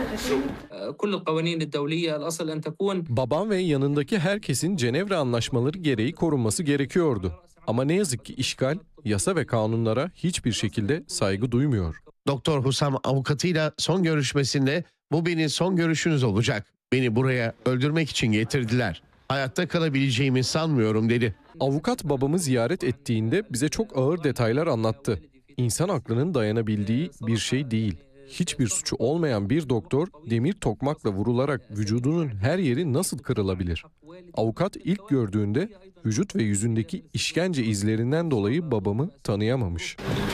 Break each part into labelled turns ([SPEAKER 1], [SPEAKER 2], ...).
[SPEAKER 1] كل القوانين الدولية الأصل أن تكون.
[SPEAKER 2] Babam ve yanındaki herkesin Cenevre Anlaşmaları gereği korunması gerekiyordu. Ama ne yazık ki işgal, yasa ve kanunlara hiçbir şekilde saygı duymuyor.
[SPEAKER 3] Doktor Husam avukatıyla son görüşmesinde bu benim son görüşünüz olacak. Beni buraya öldürmek için getirdiler. Hayatta kalabileceğimi sanmıyorum dedi.
[SPEAKER 2] Avukat babamı ziyaret ettiğinde bize çok ağır detaylar anlattı. İnsan aklının dayanabildiği bir şey değil. Hiçbir suçu olmayan bir doktor demir tokmakla vurularak vücudunun her yeri nasıl kırılabilir? Avukat ilk gördüğünde vücut ve yüzündeki işkence izlerinden dolayı babamı tanıyamamış.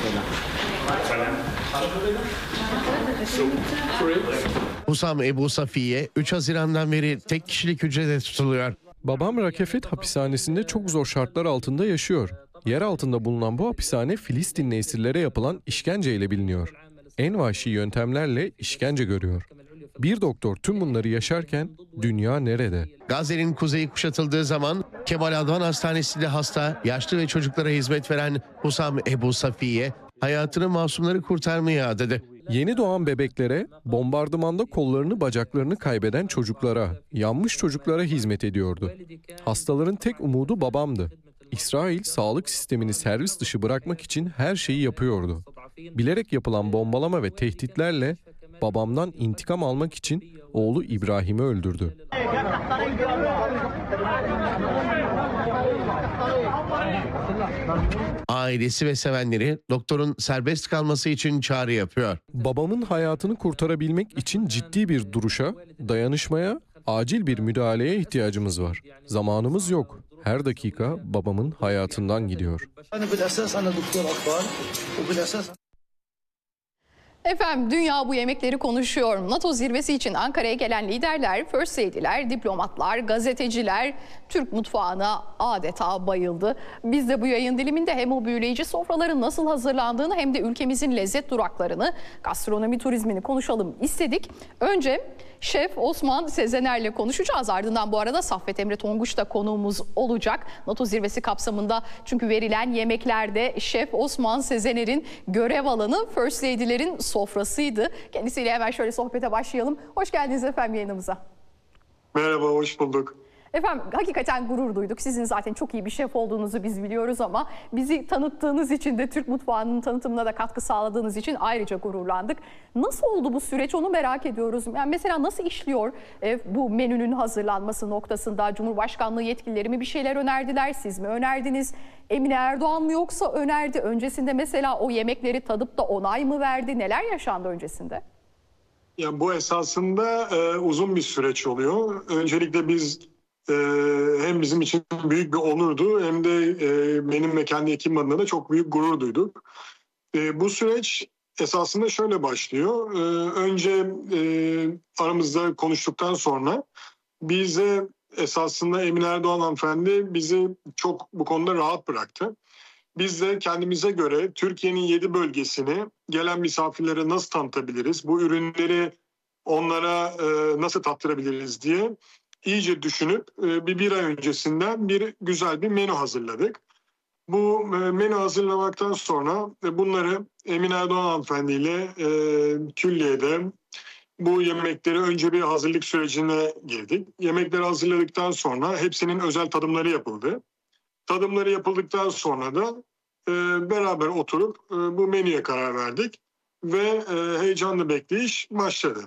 [SPEAKER 3] Husam Ebu Safiye 3 Haziran'dan beri tek kişilik hücrede tutuluyor.
[SPEAKER 2] Babam Rakefet hapishanesinde çok zor şartlar altında yaşıyor. Yer altında bulunan bu hapishane Filistinli esirlere yapılan işkenceyle biliniyor. En vahşi yöntemlerle işkence görüyor. Bir doktor tüm bunları yaşarken dünya nerede?
[SPEAKER 3] Gazze'nin kuzeyi kuşatıldığı zaman Kemal Advan Hastanesi'nde hasta, yaşlı ve çocuklara hizmet veren Husam Ebu Safiye hayatını masumları kurtarmaya adadı.
[SPEAKER 2] Yeni doğan bebeklere, bombardımanda kollarını bacaklarını kaybeden çocuklara, yanmış çocuklara hizmet ediyordu. Hastaların tek umudu babamdı. İsrail sağlık sistemini servis dışı bırakmak için her şeyi yapıyordu. Bilerek yapılan bombalama ve tehditlerle babamdan intikam almak için oğlu İbrahim'i öldürdü.
[SPEAKER 3] Ailesi ve sevenleri doktorun serbest kalması için çağrı yapıyor.
[SPEAKER 2] Babamın hayatını kurtarabilmek için ciddi bir duruşa, dayanışmaya, acil bir müdahaleye ihtiyacımız var. Zamanımız yok. Her dakika babamın hayatından gidiyor.
[SPEAKER 4] Efendim dünya bu yemekleri konuşuyor. NATO zirvesi için Ankara'ya gelen liderler, first lady'ler, diplomatlar, gazeteciler Türk mutfağına adeta bayıldı. Biz de bu yayın diliminde hem o büyüleyici sofraların nasıl hazırlandığını hem de ülkemizin lezzet duraklarını, gastronomi turizmini konuşalım istedik. Önce Şef Osman Sezener'le konuşacağız. Ardından bu arada Saffet Emre Tonguç da konuğumuz olacak. NATO zirvesi kapsamında çünkü verilen yemeklerde Şef Osman Sezener'in görev alanı First Lady'lerin sofrasıydı. Kendisiyle hemen şöyle sohbete başlayalım. Hoş geldiniz efendim yayınımıza.
[SPEAKER 5] Merhaba, hoş bulduk.
[SPEAKER 4] Efendim hakikaten gurur duyduk. Sizin zaten çok iyi bir şef olduğunuzu biz biliyoruz ama bizi tanıttığınız için de Türk mutfağının tanıtımına da katkı sağladığınız için ayrıca gururlandık. Nasıl oldu bu süreç onu merak ediyoruz. Yani mesela nasıl işliyor bu menünün hazırlanması noktasında? Cumhurbaşkanlığı yetkilileri mi bir şeyler önerdiler? Siz mi önerdiniz? Emine Erdoğan mı yoksa önerdi? Öncesinde mesela o yemekleri tadıp da onay mı verdi? Neler yaşandı öncesinde?
[SPEAKER 5] Yani bu esasında uzun bir süreç oluyor. Öncelikle biz hem bizim için büyük bir onurdu hem de benim ve kendi ekibim adına da çok büyük gurur duyduk. Bu süreç esasında şöyle başlıyor. Önce aramızda konuştuktan sonra bize esasında Emine Erdoğan hanımefendi bizi çok bu konuda rahat bıraktı. Biz de kendimize göre Türkiye'nin 7 bölgesini gelen misafirlere nasıl tanıtabiliriz, bu ürünleri onlara nasıl tattırabiliriz diye iyice düşünüp bir ay öncesinden güzel bir menü hazırladık. Bu menü hazırlamaktan sonra bunları Emine Erdoğan hanımefendi ile külliyede bu yemekleri önce bir hazırlık sürecine girdik. Yemekleri hazırladıktan sonra hepsinin özel tadımları yapıldı. Tadımları yapıldıktan sonra da beraber oturup bu menüye karar verdik ve heyecanlı bekleyiş başladı.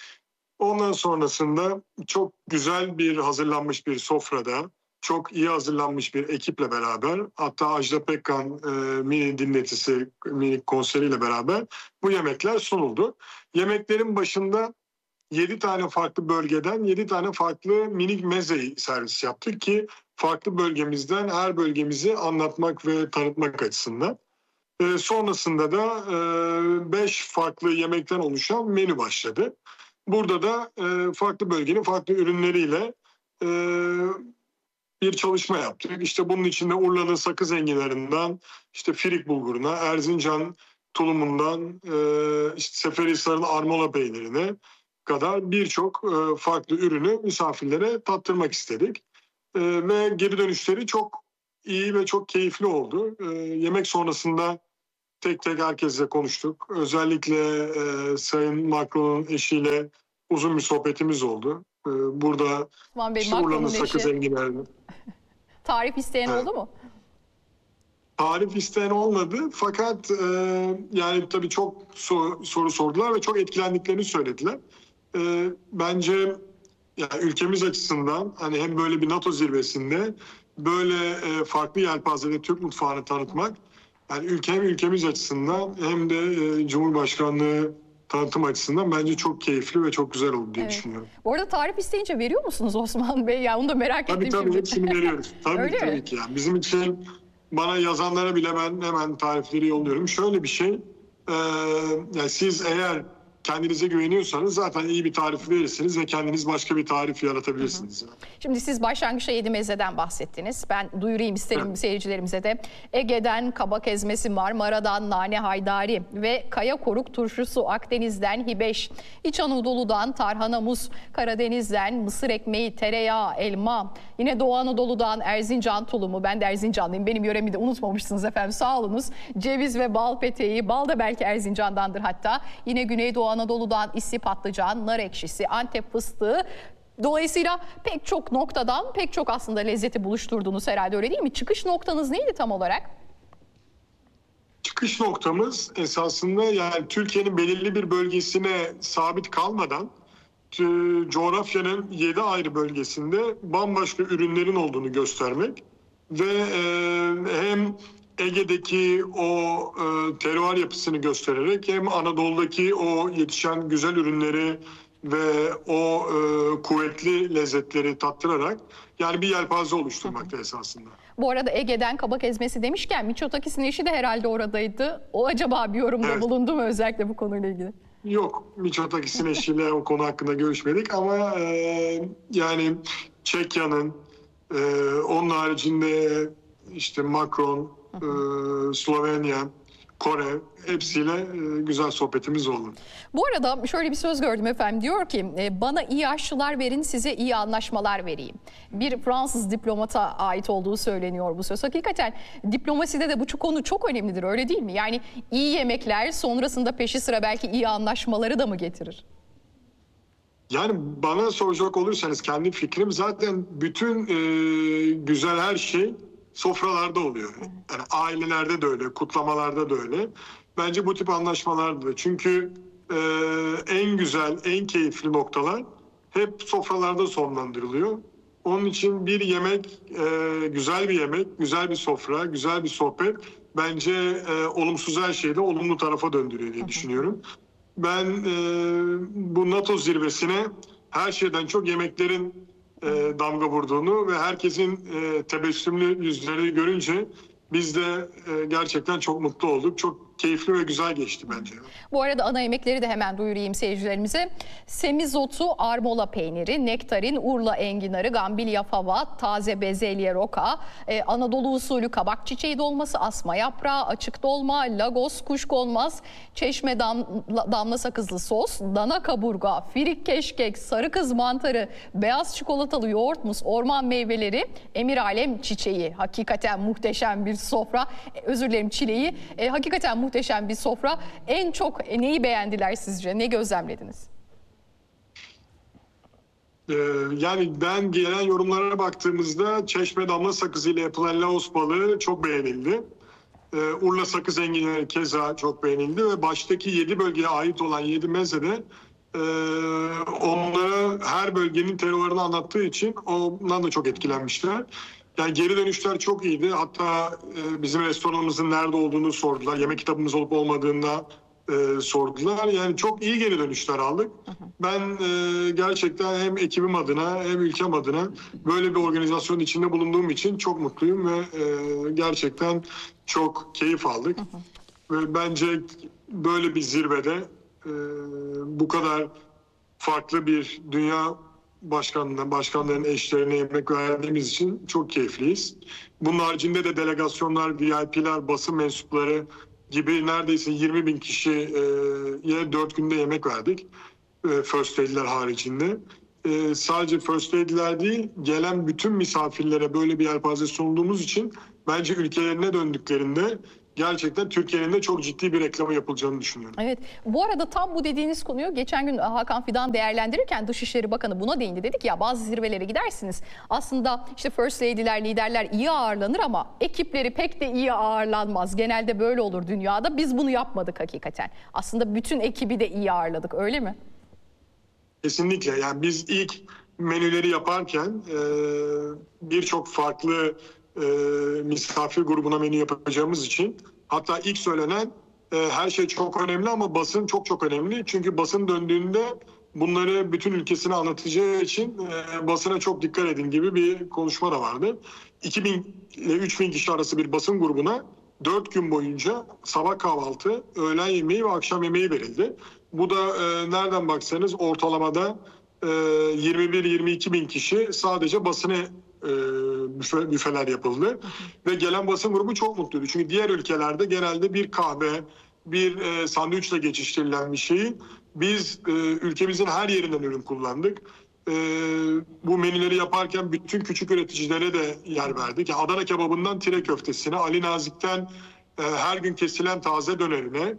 [SPEAKER 5] Ondan sonrasında çok güzel bir hazırlanmış bir sofrada, çok iyi hazırlanmış bir ekiple beraber, hatta Ajda Pekkan mini dinletisi, mini konseriyle beraber bu yemekler sunuldu. Yemeklerin başında 7 tane farklı bölgeden 7 tane farklı minik mezeyi servis yaptık ki farklı bölgemizden her bölgemizi anlatmak ve tanıtmak açısından. Sonrasında da 5 farklı yemekten oluşan menü başladı. Burada da farklı bölgenin farklı ürünleriyle bir çalışma yaptık. İşte bunun içinde Urla'nın sakız enginarından, işte Firik bulguruna, Erzincan tulumundan, işte Seferihisar'ın armola peynirine kadar birçok farklı ürünü misafirlere tattırmak istedik. Ve geri dönüşleri çok iyi ve çok keyifli oldu. Yemek sonrasında tek tek herkesle konuştuk. Özellikle Sayın Macron'un eşiyle uzun bir sohbetimiz oldu. Burada
[SPEAKER 4] Osman Bey,
[SPEAKER 5] işte Urla'nın
[SPEAKER 4] Macron'un
[SPEAKER 5] sakız
[SPEAKER 4] eşi.
[SPEAKER 5] enginarı.
[SPEAKER 4] Tarif isteyen
[SPEAKER 5] Evet.
[SPEAKER 4] oldu mu?
[SPEAKER 5] Tarif isteyen olmadı fakat yani tabii çok soru sordular ve çok etkilendiklerini söylediler. Bence yani ülkemiz açısından hani hem böyle bir NATO zirvesinde böyle farklı yelpazede Türk mutfağını tanıtmak, yani ülkemiz açısından hem de Cumhurbaşkanlığı tanıtım açısından bence çok keyifli ve çok güzel oldu diye
[SPEAKER 4] Evet.
[SPEAKER 5] düşünüyorum.
[SPEAKER 4] Bu arada tarif isteyince veriyor musunuz Osman Bey? Ya onu da merak
[SPEAKER 5] Tabii
[SPEAKER 4] ettim
[SPEAKER 5] tabii
[SPEAKER 4] şimdi.
[SPEAKER 5] hepsini veriyoruz.
[SPEAKER 4] Öyle
[SPEAKER 5] Tabii
[SPEAKER 4] mi?
[SPEAKER 5] ki yani. Bizim için bana yazanlara bile ben hemen tarifleri yolluyorum. Şöyle bir şey, yani siz eğer kendinize güveniyorsanız zaten iyi bir tarif verirsiniz ve kendiniz başka bir tarif yaratabilirsiniz. Yani.
[SPEAKER 4] Şimdi siz başlangıçta 7 mezeden bahsettiniz. Ben duyurayım isterim
[SPEAKER 5] Evet.
[SPEAKER 4] seyircilerimize de. Ege'den kabak ezmesi, Marmara'dan nane haydari ve kaya koruk turşusu, Akdeniz'den hibeş, İç Anadolu'dan tarhana muz, Karadeniz'den mısır ekmeği, tereyağı, elma, yine Doğu Anadolu'dan Erzincan tulumu, ben de Erzincanlıyım, benim yöremi de unutmamışsınız efendim, sağ olunuz. Ceviz ve bal peteği, bal da belki Erzincan'dandır hatta. Yine Güneydoğu Anadolu'dan isli patlıcan, nar ekşisi, Antep fıstığı. Dolayısıyla pek çok noktadan pek çok aslında lezzeti buluşturdunuz herhalde, öyle değil mi? Çıkış noktanız neydi tam olarak?
[SPEAKER 5] Çıkış noktamız esasında yani Türkiye'nin belirli bir bölgesine sabit kalmadan coğrafyanın 7 ayrı bölgesinde bambaşka ürünlerin olduğunu göstermek ve hem Ege'deki o terroir yapısını göstererek hem Anadolu'daki o yetişen güzel ürünleri ve o kuvvetli lezzetleri tattırarak yani bir yelpaze oluşturmakta esasında.
[SPEAKER 4] Bu arada Ege'den kabak ezmesi demişken Mitsotakis'in eşi de herhalde oradaydı. O acaba bir yorumda
[SPEAKER 5] Evet.
[SPEAKER 4] bulundu mu özellikle bu konuyla ilgili?
[SPEAKER 5] Yok, Mitsotakis'in eşiyle o konu hakkında görüşmedik ama yani Çekya'nın, onun haricinde işte Macron, Slovenya, Kore hepsiyle güzel sohbetimiz oldu.
[SPEAKER 4] Bu arada şöyle bir söz gördüm efendim, diyor ki bana iyi aşçılar verin, size iyi anlaşmalar vereyim. Bir Fransız diplomata ait olduğu söyleniyor bu söz. Hakikaten diplomaside de bu konu çok önemlidir, öyle değil mi? Yani iyi yemekler sonrasında peşi sıra belki iyi anlaşmaları da mı getirir?
[SPEAKER 5] Yani bana soracak olursanız kendi fikrim zaten bütün güzel her şey sofralarda oluyor. Yani ailelerde de öyle, kutlamalarda da öyle. Bence bu tip anlaşmalarda da. Çünkü en güzel, en keyifli noktalar hep sofralarda sonlandırılıyor. Onun için bir yemek, güzel bir yemek, güzel bir sofra, güzel bir sohbet bence olumsuz her şeyi de olumlu tarafa döndürüyor diye düşünüyorum. Ben bu NATO zirvesine her şeyden çok yemeklerin damga vurduğunu ve herkesin tebessümlü yüzleri görünce biz de gerçekten çok mutlu olduk. Çok keyifli ve güzel geçti bence.
[SPEAKER 4] Bu arada ana yemekleri de hemen duyurayım seyircilerimize. Semizotu, armola peyniri, nektarin, Urla enginarı, gambilya fava, taze bezelye roka, Anadolu usulü kabak çiçeği dolması, asma yaprağı, açık dolma, lagos, kuşkonmaz, çeşme damla sakızlı sos, dana kaburga, firik keşkek, sarı kız mantarı, beyaz çikolatalı yoğurt mus, orman meyveleri, emir alem çiçeği. Hakikaten muhteşem bir sofra. Özür dilerim, çileği. Hakikaten muhteşem bir sofra. En çok neyi beğendiler sizce? Ne gözlemlediniz?
[SPEAKER 5] Yani ben gelen yorumlara baktığımızda çeşme damla sakızı ile yapılan Laos balığı çok beğenildi. Urla sakız enginarı keza çok beğenildi ve baştaki 7 bölgeye ait olan 7 mezede onlara her bölgenin terörünü anlattığı için ondan da çok etkilenmişler. Yani geri dönüşler çok iyiydi. Hatta bizim restoranımızın nerede olduğunu sordular. Yemek kitabımız olup olmadığında sordular. Yani çok iyi geri dönüşler aldık. Ben gerçekten hem ekibim adına hem ülkem adına böyle bir organizasyonun içinde bulunduğum için çok mutluyum ve gerçekten çok keyif aldık. Ve bence böyle bir zirvede bu kadar farklı bir dünya başkanların eşlerine yemek verdiğimiz için çok keyifliyiz. Bunun haricinde de delegasyonlar, VIP'ler, basın mensupları gibi neredeyse 20 bin kişiye 4 günde yemek verdik. First Lady'ler haricinde. Sadece First Lady'ler değil, gelen bütün misafirlere böyle bir yelpaze sunduğumuz için bence ülkelerine döndüklerinde gerçekten Türkiye'nin de çok ciddi bir reklamı yapılacağını düşünüyorum.
[SPEAKER 4] Evet. Bu arada tam bu dediğiniz konuyu geçen gün Hakan Fidan değerlendirirken Dışişleri Bakanı buna değindi. Dedik ya, bazı zirvelere gidersiniz. Aslında işte First Lady'ler, liderler iyi ağırlanır ama ekipleri pek de iyi ağırlanmaz. Genelde böyle olur dünyada. Biz bunu yapmadık hakikaten. Aslında bütün ekibi de iyi ağırladık, öyle mi?
[SPEAKER 5] Kesinlikle. Yani biz ilk menüleri yaparken birçok farklı misafir grubuna menü yapacağımız için, hatta ilk söylenen her şey çok önemli ama basın çok çok önemli. Çünkü basın döndüğünde bunları bütün ülkesine anlatacağı için basına çok dikkat edin gibi bir konuşma da vardı. 2000 ile 3000 kişi arası bir basın grubuna 4 gün boyunca sabah kahvaltı, öğlen yemeği ve akşam yemeği verildi. Bu da nereden baksanız ortalamada 21-22 bin kişi sadece basına büfeler yapıldı. Ve gelen basın grubu çok mutluydu. Çünkü diğer ülkelerde genelde bir kahve, bir sandviçle geçiştirilen bir şeyi biz ülkemizin her yerinden ürün kullandık. Bu menüleri yaparken bütün küçük üreticilere de yer verdik. Yani Adana kebabından tire köftesine, Ali Nazik'ten her gün kesilen taze dönerine,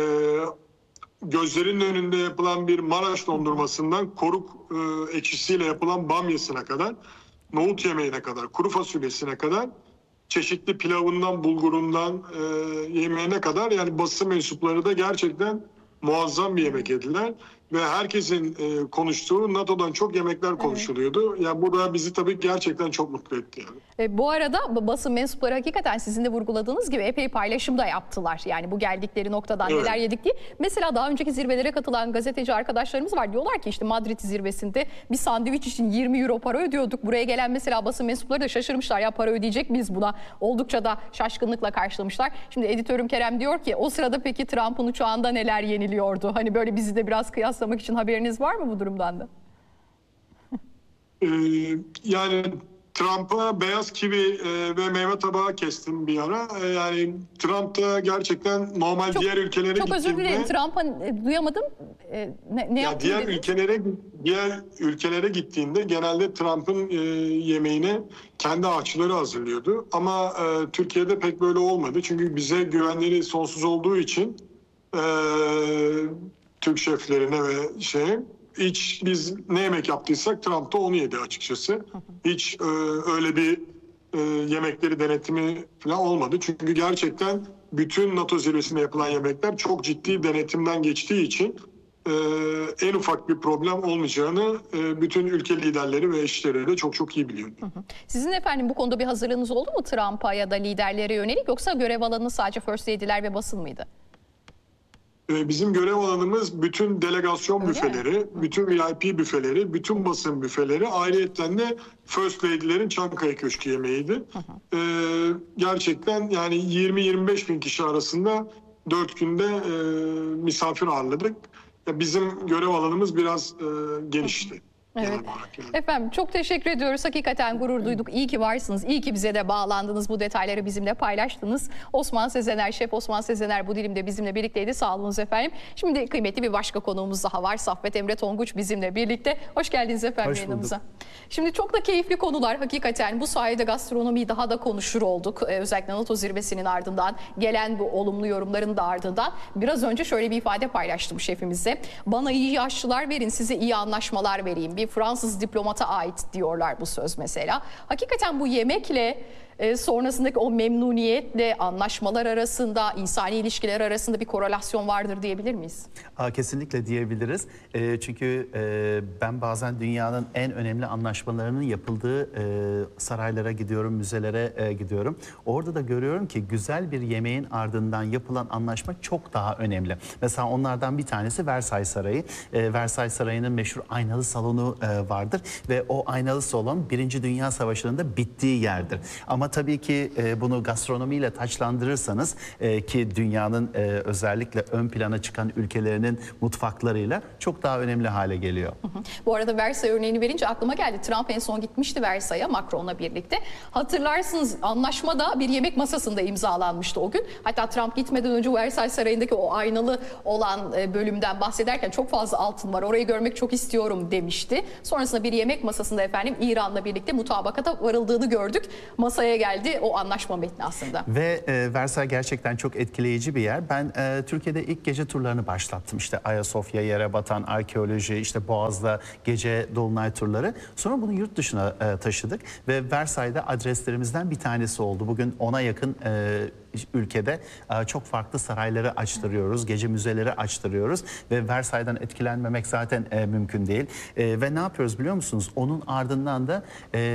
[SPEAKER 5] gözlerinin önünde yapılan bir Maraş dondurmasından koruk ekşisiyle yapılan bamyasına kadar, nohut yemeğine kadar, kuru fasulyesine kadar, çeşitli pilavından, bulgurundan yemeğine kadar, yani basın mensupları da gerçekten muazzam bir yemek yediler. Ve herkesin konuştuğu NATO'dan çok yemekler konuşuluyordu. Evet. Yani bu da bizi tabii gerçekten çok mutlu etti. Yani.
[SPEAKER 4] Bu arada basın mensupları hakikaten sizin de vurguladığınız gibi epey paylaşım da yaptılar. Yani bu geldikleri noktadan neler yedik diye. Mesela daha önceki zirvelere katılan gazeteci arkadaşlarımız var. Diyorlar ki işte Madrid zirvesinde bir sandviç için 20 euro para ödüyorduk. Buraya gelen mesela basın mensupları da şaşırmışlar. Ya para ödeyecek miyiz buna? Oldukça da şaşkınlıkla karşılamışlar. Şimdi editörüm Kerem diyor ki o sırada peki Trump'ın uçağında neler yeniliyordu? Hani böyle bizi de biraz kıyaslamak için haberiniz var mı bu durumdan da?
[SPEAKER 5] Yani Trump'a beyaz kivi ve meyve tabağı kestim bir ara. Yani Trump da gerçekten normal diğer ülkelere gittiğinde... Çok özür dilerim,
[SPEAKER 4] Trump'a duyamadım. Ne yaptı?
[SPEAKER 5] Diğer ülkelere gittiğinde genelde Trump'ın yemeğini kendi aşçıları hazırlıyordu. Ama Türkiye'de pek böyle olmadı. Çünkü bize güvenleri sonsuz olduğu için Türk şeflerine ve hiç biz ne yemek yaptıysak Trump da onu yedi açıkçası. Hiç öyle bir yemekleri denetimi falan olmadı. Çünkü gerçekten bütün NATO zirvesinde yapılan yemekler çok ciddi denetimden geçtiği için en ufak bir problem olmayacağını bütün ülke liderleri ve eşleri de çok çok iyi biliyor.
[SPEAKER 4] Sizin efendim bu konuda bir hazırlığınız oldu mu Trump'a ya da liderlere yönelik, yoksa görev alanınız sadece First Lady'ler ve basın mıydı?
[SPEAKER 5] Bizim görev alanımız bütün delegasyon büfeleri, bütün VIP büfeleri, bütün basın büfeleri, ayrıyeten de First Lady'lerin Çankaya Köşkü yemeğiydi. Gerçekten yani 20-25 bin kişi arasında 4 günde misafir ağırladık. Bizim görev alanımız biraz genişti.
[SPEAKER 4] Evet. Efendim çok teşekkür ediyoruz. Hakikaten gurur duyduk. İyi ki varsınız. İyi ki bize de bağlandınız. Bu detayları bizimle paylaştınız. Osman Sezener, Şef Osman Sezener bu dilimde bizimle birlikteydi. Sağ olunuz efendim. Şimdi kıymetli bir başka konuğumuz daha var. Saffet Emre Tonguç bizimle birlikte. Hoş geldiniz efendim yayınımıza. Şimdi çok da keyifli konular. Hakikaten bu sayede gastronomiyi daha da konuşur olduk. Özellikle NATO zirvesinin ardından gelen bu olumlu yorumların da ardından. Biraz önce şöyle bir ifade paylaştım şefimize. Bana iyi aşçılar verin, size iyi anlaşmalar vereyim. Bir Fransız diplomata ait diyorlar bu söz mesela. Hakikaten bu yemekle sonrasındaki o memnuniyetle anlaşmalar arasında, insani ilişkiler arasında bir korelasyon vardır diyebilir miyiz?
[SPEAKER 6] Kesinlikle diyebiliriz. Çünkü ben bazen dünyanın en önemli anlaşmalarının yapıldığı saraylara gidiyorum, müzelere gidiyorum. Orada da görüyorum ki güzel bir yemeğin ardından yapılan anlaşma çok daha önemli. Mesela onlardan bir tanesi Versailles Sarayı. Versailles Sarayı'nın meşhur aynalı salonu vardır ve o aynalı salon 1. Dünya Savaşı'nda bittiği yerdir. Ama tabii ki bunu gastronomiyle taçlandırırsanız ki dünyanın özellikle ön plana çıkan ülkelerinin mutfaklarıyla çok daha önemli hale geliyor.
[SPEAKER 4] Bu arada Versailles örneğini verince aklıma geldi. Trump en son gitmişti Versailles'a Macron'la birlikte. Hatırlarsınız anlaşmada bir yemek masasında imzalanmıştı o gün. Hatta Trump gitmeden önce Versailles Sarayı'ndaki o aynalı olan bölümden bahsederken çok fazla altın var, orayı görmek çok istiyorum demişti. geldi. Sonrasında bir yemek masasında efendim İran'la birlikte mutabakata varıldığını gördük. Masaya geldi o anlaşma metni aslında.
[SPEAKER 6] Ve Versay gerçekten çok etkileyici bir yer. Ben Türkiye'de ilk gece turlarını başlattım. İşte Ayasofya, yere batan arkeoloji, işte Boğaz'da gece dolunay turları. Sonra bunu yurt dışına taşıdık ve Versay'da adreslerimizden bir tanesi oldu. Bugün 10'a yakın ülkede çok farklı sarayları açtırıyoruz, gece müzeleri açtırıyoruz ve Versay'dan etkilenmemek zaten mümkün değil. Ve ne yapıyoruz biliyor musunuz? Onun ardından da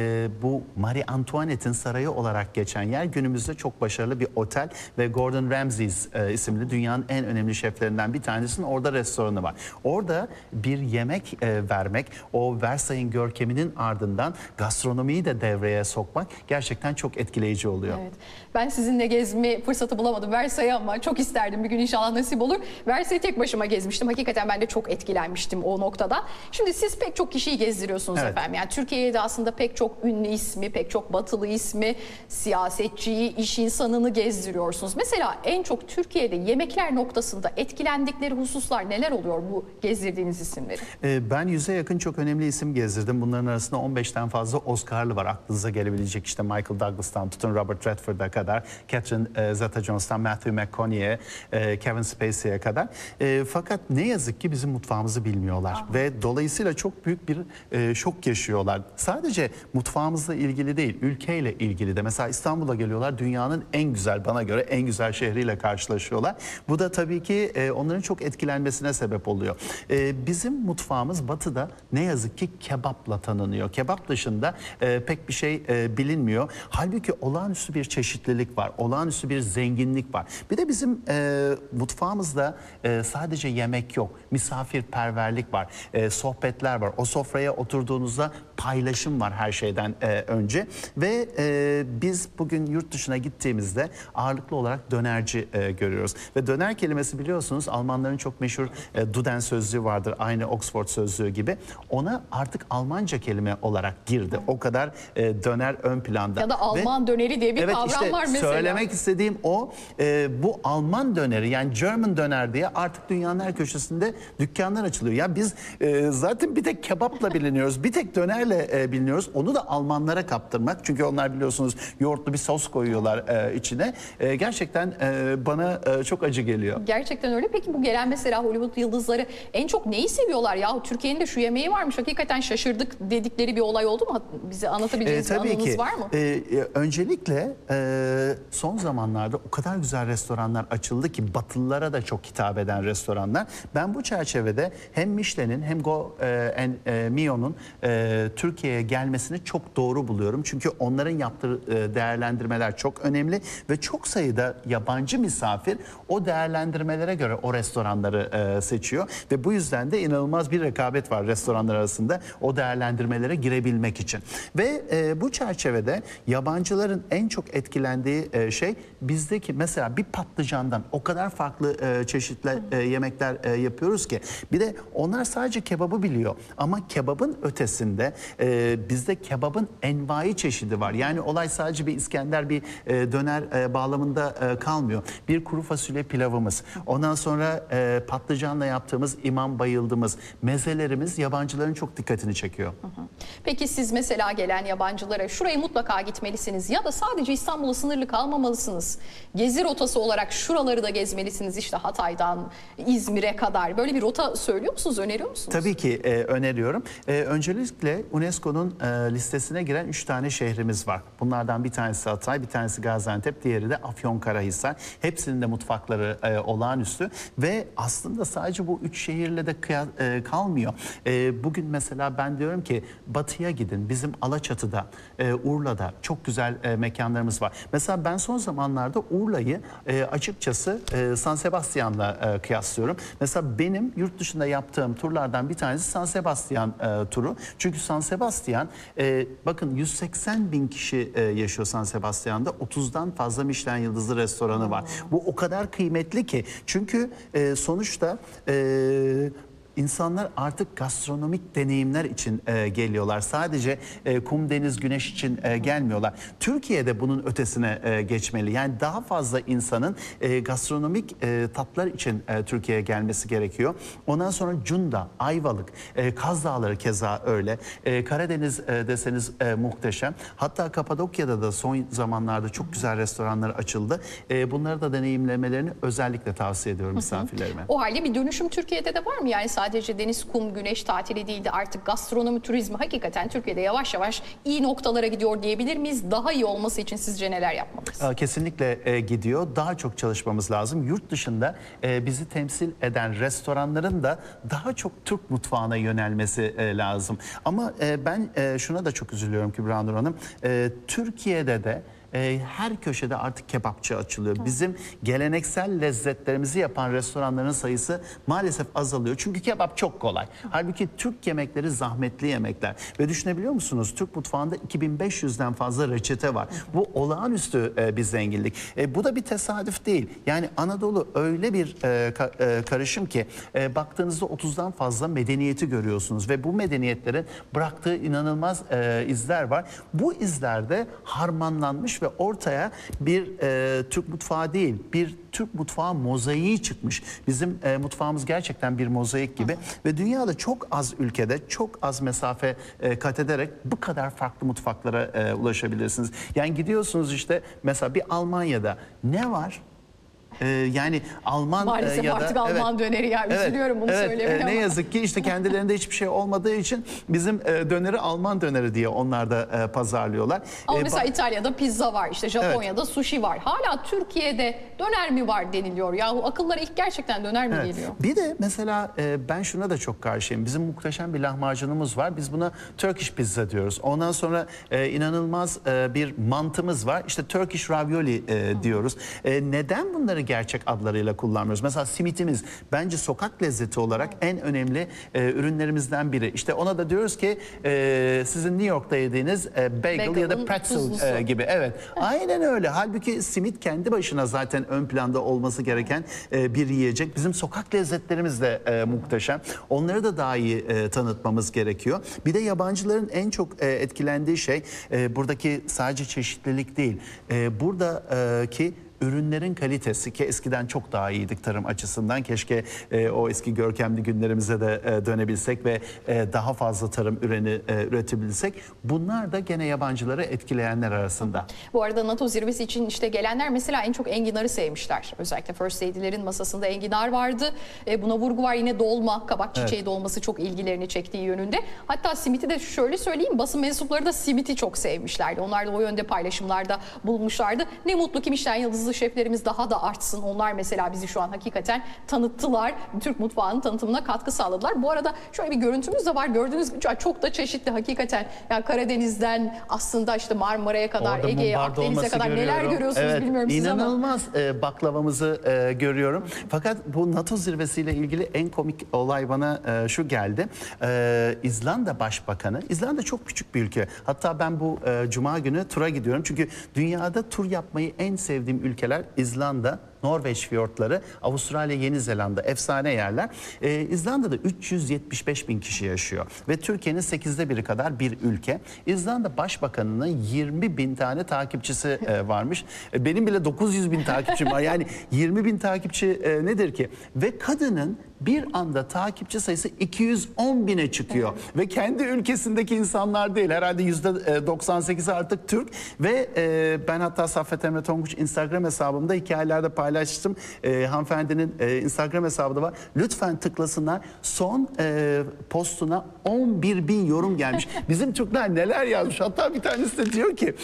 [SPEAKER 6] bu Marie Antoinette'in sarayı olarak geçen yer günümüzde çok başarılı bir otel ve Gordon Ramsay's isimli dünyanın en önemli şeflerinden bir tanesinin orada restoranı var. Orada bir yemek vermek, o Versay'ın görkeminin ardından gastronomiyi de devreye sokmak gerçekten çok etkileyici oluyor.
[SPEAKER 4] Evet. Ben sizinle gezme fırsatı bulamadım Versay'ı ama çok isterdim, bir gün inşallah nasip olur. Versay'ı tek başıma gezmiştim. Hakikaten ben de çok etkilenmiştim o noktada. Şimdi siz pek çok kişiyi gezdiriyorsunuz efendim. Yani Türkiye'de aslında pek çok ünlü ismi, pek çok batılı ismi, siyasetçiyi, iş insanını gezdiriyorsunuz. Mesela en çok Türkiye'de yemekler noktasında etkilendikleri hususlar neler oluyor bu gezdirdiğiniz isimleri?
[SPEAKER 6] Ben 100'e yakın çok önemli isim gezdirdim. Bunların arasında 15'ten fazla Oscar'lı var. Aklınıza gelebilecek işte Michael Douglas'tan tutun Robert Redford'a kadar, Catherine Zeta-Jones'tan Matthew McConaughey'e, Kevin Spacey'e kadar. Fakat ne yazık ki bizim mutfağımızı bilmiyorlar. Ve dolayısıyla çok büyük bir şok yaşıyorlar. Sadece mutfağımızla ilgili değil, ülkeyle ilgili de. Mesela İstanbul'a geliyorlar, dünyanın en güzel, bana göre en güzel şehriyle karşılaşıyorlar. Bu da tabii ki onların çok etkilenmesine sebep oluyor. Bizim mutfağımız Batı'da ne yazık ki kebapla tanınıyor. Kebap dışında pek bir şey bilinmiyor. Halbuki olağanüstü bir çeşitlilik var, olağanüstü bir zenginlik var. Bir de bizim mutfağımızda sadece yemek yok, misafirperverlik var, sohbetler var. O sofraya oturduğunuzda paylaşım var her şeyden önce ve biz bugün yurt dışına gittiğimizde ağırlıklı olarak dönerci görüyoruz. Ve döner kelimesi biliyorsunuz Almanların çok meşhur Duden sözlüğü vardır, aynı Oxford sözlüğü gibi. Ona artık Almanca kelime olarak girdi. O kadar döner ön planda.
[SPEAKER 4] Ya da Alman döneri diye bir kavram
[SPEAKER 6] işte
[SPEAKER 4] var mesela.
[SPEAKER 6] Söylemek istediğim o, bu Alman döneri yani German döner diye artık dünyanın her köşesinde dükkanlar açılıyor. Ya biz zaten bir tek kebapla biliniyoruz, bir tek dönerle biliniyoruz. Onu da Almanlara kaptırmak, çünkü onlar biliyorsunuz yoğurtlu bir sos koyuyorlar içine. Gerçekten bana çok acı geliyor.
[SPEAKER 4] Gerçekten öyle. Peki bu gelen mesela Hollywood yıldızları en çok neyi seviyorlar? Yahu Türkiye'nin de şu yemeği varmış, hakikaten şaşırdık dedikleri bir olay oldu mu? Bize anlatabileceğiniz bir anınız var mı?
[SPEAKER 6] Öncelikle son zamanlarda o kadar güzel restoranlar açıldı ki Batılılara da çok hitap eden restoranlar. Ben bu çerçevede hem Michelin'in hem Mio'nun Türkiye'ye gelmesini çok doğru buluyorum. Çünkü onların yaptığı değerlendirmeler çok önemli ve çok sayıda yabancı misafir o değerlendirmelere göre o restoranları seçiyor ve bu yüzden de inanılmaz bir rekabet var restoranlar arasında o değerlendirmelere girebilmek için. Ve bu çerçevede yabancıların en çok etkilendiği şey bizdeki mesela bir patlıcandan o kadar farklı çeşitli yemekler yapıyoruz ki, bir de onlar sadece kebabı biliyor ama kebabın ötesinde bizde kebabın envai çeşidi var. Yani olay sadece bir İskender, bir döner bağlamında kalmıyor. Bir kuru fasulye pilavımız, ondan sonra patlıcanla yaptığımız imam bayıldığımız mezelerimiz yabancıların çok dikkatini çekiyor.
[SPEAKER 4] Peki siz mesela gelen yabancılara şuraya mutlaka gitmelisiniz ya da sadece İstanbul'a sınırlı kalmamalısınız, gezi rotası olarak şuraları da gezmelisiniz, işte Hatay'dan İzmir'e kadar, böyle bir rota söylüyor musunuz, öneriyor musunuz?
[SPEAKER 6] Tabii ki öneriyorum. Öncelikle UNESCO'nun listesine giren 3 tane şehrimiz var. Bunlardan bir tanesi Hatay, bir tanesi Gaziantep, diğeri de Afyonkarahisar. Hepsinin de mutfakları olağanüstü ve aslında sadece bu 3 şehirle de kalmıyor. Bugün mesela ben diyorum ki batıya gidin. Bizim Alaçatı'da, Urla'da çok güzel mekanlarımız var. Mesela ben son zamanlarda Urla'yı açıkçası San Sebastian'la kıyaslıyorum. Mesela benim yurt dışında yaptığım turlardan bir tanesi San Sebastian turu. Çünkü San Sebastian, bakın 180 bin kişi yaşıyor San Sebastian'da. 30'dan fazla Michelin yıldızlı restoranı var. Bu o kadar kıymetli ki. Çünkü sonuçta İnsanlar artık gastronomik deneyimler için geliyorlar. Sadece kum, deniz, güneş için gelmiyorlar. Türkiye'de bunun ötesine geçmeli. Yani daha fazla insanın gastronomik tatlar için Türkiye'ye gelmesi gerekiyor. Ondan sonra Cunda, Ayvalık, Kaz Dağları keza öyle. Karadeniz deseniz muhteşem. Hatta Kapadokya'da da son zamanlarda çok güzel restoranlar açıldı. Bunları da deneyimlemelerini özellikle tavsiye ediyorum misafirlerime.
[SPEAKER 4] O halde bir dönüşüm Türkiye'de de var mı? Yani sadece deniz, kum, güneş tatili değil de artık gastronomi, turizmi hakikaten Türkiye'de yavaş yavaş iyi noktalara gidiyor diyebilir miyiz? Daha iyi olması için sizce neler yapmalıyız?
[SPEAKER 6] Kesinlikle gidiyor. Daha çok çalışmamız lazım. Yurt dışında bizi temsil eden restoranların da daha çok Türk mutfağına yönelmesi lazım. Ama ben şuna da çok üzülüyorum Kübra Nur Hanım. Türkiye'de de her köşede artık kebapçı açılıyor. Bizim geleneksel lezzetlerimizi yapan restoranların sayısı maalesef azalıyor. Çünkü kebap çok kolay. Halbuki Türk yemekleri zahmetli yemekler. Ve düşünebiliyor musunuz? Türk mutfağında 2500'den fazla reçete var. Bu olağanüstü bir zenginlik. Bu da bir tesadüf değil. Yani Anadolu öyle bir karışım ki baktığınızda 30'dan fazla medeniyeti görüyorsunuz. Ve bu medeniyetlerin bıraktığı inanılmaz izler var. Bu izlerde harmanlanmış ve ortaya bir Türk mutfağı değil, bir Türk mutfağı mozaiği çıkmış. Bizim mutfağımız gerçekten bir mozaik gibi ve dünyada çok az ülkede, çok az mesafe kat ederek bu kadar farklı mutfaklara ulaşabilirsiniz. Yani gidiyorsunuz işte mesela bir Almanya'da ne var? Yani Alman
[SPEAKER 4] maalesef
[SPEAKER 6] ya da
[SPEAKER 4] artık Alman döneri yani üzülüyorum bunu söylemeye ama.
[SPEAKER 6] Ne yazık ki işte kendilerinde hiçbir şey olmadığı için bizim döneri Alman döneri diye onlar da pazarlıyorlar.
[SPEAKER 4] Ama mesela İtalya'da pizza var, işte Japonya'da sushi var. Hala Türkiye'de döner mi var deniliyor. Yahu akıllara ilk gerçekten döner mi geliyor?
[SPEAKER 6] Bir de mesela ben şuna da çok karşıyım. Bizim muhteşem bir lahmacunumuz var. Biz buna Turkish pizza diyoruz. Ondan sonra inanılmaz bir mantımız var. İşte Turkish ravioli diyoruz. Neden bunları gerçek adlarıyla kullanmıyoruz? Mesela simitimiz bence sokak lezzeti olarak en önemli ürünlerimizden biri. İşte ona da diyoruz ki sizin New York'ta yediğiniz bagel ya da pretzel gibi. Evet. Aynen öyle. Halbuki simit kendi başına zaten ön planda olması gereken bir yiyecek. Bizim sokak lezzetlerimiz de muhteşem. Onları da daha iyi tanıtmamız gerekiyor. Bir de yabancıların en çok etkilendiği şey buradaki sadece çeşitlilik değil. Buradaki ürünlerin kalitesi ki eskiden çok daha iyiydik tarım açısından. Keşke o eski görkemli günlerimize de dönebilsek ve daha fazla tarım üretebilsek. Bunlar da gene yabancıları etkileyenler arasında.
[SPEAKER 4] Bu arada NATO zirvesi için işte gelenler mesela en çok enginarı sevmişler. Özellikle First Lady'lerin masasında enginar vardı. Buna vurgu var, yine dolma, kabak çiçeği dolması çok ilgilerini çektiği yönünde. Hatta simiti de şöyle söyleyeyim, basın mensupları da simiti çok sevmişlerdi. Onlar da o yönde paylaşımlarda bulunmuşlardı. Ne mutlu ki Michelin yıldızlı şeflerimiz daha da artsın. Onlar mesela bizi şu an hakikaten tanıttılar. Türk mutfağının tanıtımına katkı sağladılar. Bu arada şöyle bir görüntümüz de var. Gördüğünüz gibi çok da çeşitli hakikaten. Yani Karadeniz'den aslında işte Marmara'ya kadar, Ege'ye, Akdeniz'e kadar neler görüyorsunuz bilmiyorum siz ama.
[SPEAKER 6] İnanılmaz baklavamızı görüyorum. Fakat bu NATO zirvesiyle ilgili en komik olay bana şu geldi. İzlanda Başbakanı, İzlanda çok küçük bir ülke. Hatta ben bu Cuma günü tura gidiyorum. Çünkü dünyada tur yapmayı en sevdiğim ülkeler İzlanda, Norveç fiyortları, Avustralya, Yeni Zelanda efsane yerler. İzlanda'da 375 bin kişi yaşıyor ve Türkiye'nin 8'de biri kadar bir ülke. İzlanda Başbakanı'nın 20 bin tane takipçisi varmış. Benim bile 900 bin takipçim var. Yani 20 bin takipçi nedir ki? Ve kadının bir anda takipçi sayısı 210 bine çıkıyor. Ve kendi ülkesindeki insanlar değil. Herhalde %98'i artık Türk. Ve ben hatta Saffet Emre Tonguç Instagram hesabımda hikayelerde paylaştım. Hanımefendinin Instagram hesabı da var. Lütfen tıklasınlar. Son postuna 11 bin yorum gelmiş. Bizim Türkler neler yazmış. Hatta bir tanesi de diyor ki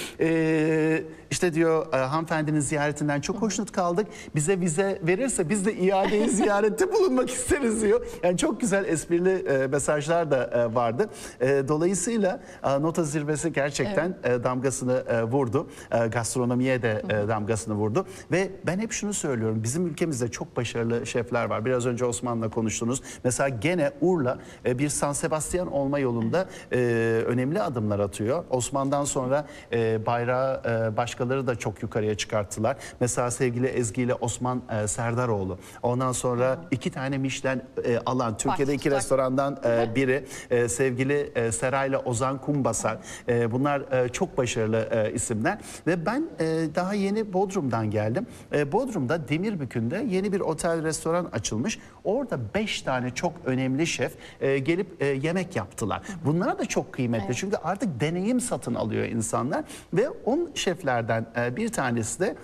[SPEAKER 6] işte diyor hanımefendinin ziyaretinden çok hoşnut kaldık. Bize vize verirse biz de iadeyi ziyarette bulunmak isteriz diyor. Yani çok güzel esprili mesajlar da vardı. Dolayısıyla NATO zirvesi gerçekten damgasını vurdu. Gastronomiye de damgasını vurdu. Ve ben hep şunu söylüyorum. Bizim ülkemizde çok başarılı şefler var. Biraz önce Osman'la konuştunuz. Mesela gene Urla bir San Sebastian olma yolunda önemli adımlar atıyor. Osman'dan sonra bayrağı başka başkaları da çok yukarıya çıkarttılar. Mesela sevgili Ezgi ile Osman Serdaroğlu. Ondan sonra 2 tane Michelin alan Türkiye'de 2 restorandan biri sevgili Seray ile Ozan Kumbasar. Bunlar çok başarılı isimler ve ben daha yeni Bodrum'dan geldim. Bodrum'da Demirbükü'nde yeni bir otel restoran açılmış. Orada 5 tane çok önemli şef gelip yemek yaptılar. Bunlara da çok kıymetli çünkü artık deneyim satın alıyor insanlar ve 10 şeflerden bir tanesi de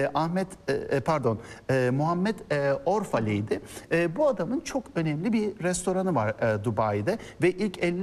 [SPEAKER 6] Muhammed Orfali'ydi. Bu adamın çok önemli bir restoranı var Dubai'de ve ilk 50